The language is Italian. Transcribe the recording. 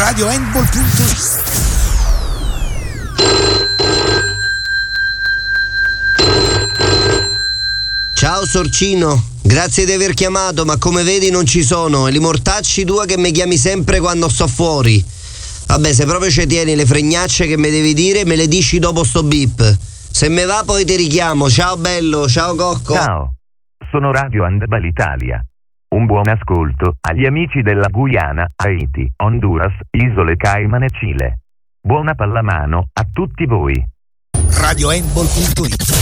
radiohandball.it. Ciao Sorcino, grazie di aver chiamato, ma come vedi non ci sono e li mortacci tua che mi chiami sempre quando sto fuori. Vabbè, se proprio ci tieni le fregnacce che mi devi dire, me le dici dopo sto bip. Se me va poi ti richiamo. Ciao bello, ciao Cocco. Ciao, sono Radio Handball Italia. Un buon ascolto agli amici della Guyana, Haiti, Honduras, Isole Cayman e Cile. Buona pallamano a tutti voi. radiohandball.it